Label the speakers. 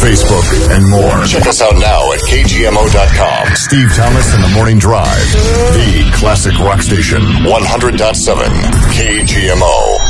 Speaker 1: Facebook, and more.
Speaker 2: Check us out now at KGMO.com.
Speaker 1: Steve Thomas and the Morning Drive, the classic rock station,
Speaker 2: 100.7 KGMO.